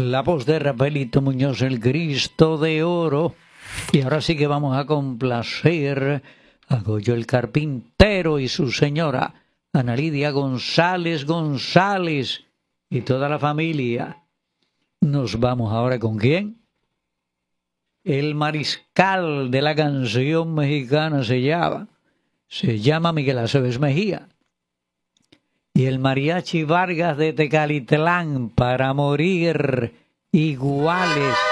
La voz de Rafaelito Muñoz, el Cristo de Oro. Y ahora sí que vamos a complacer a Goyo el Carpintero y su señora, Ana Lidia González González y toda la familia. Nos vamos ahora ¿con quién? El mariscal de la canción mexicana se llama Miguel Aceves Mejía. Y el Mariachi Vargas de Tecalitlán, para morir iguales.